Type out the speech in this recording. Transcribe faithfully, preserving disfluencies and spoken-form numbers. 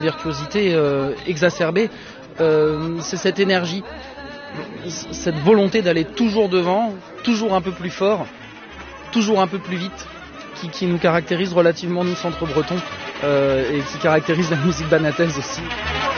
Virtuosité euh, exacerbée, euh, c'est cette énergie, cette volonté d'aller toujours devant, toujours un peu plus fort, toujours un peu plus vite, qui, qui nous caractérise relativement nous centre breton euh, et qui caractérise la musique banataise aussi.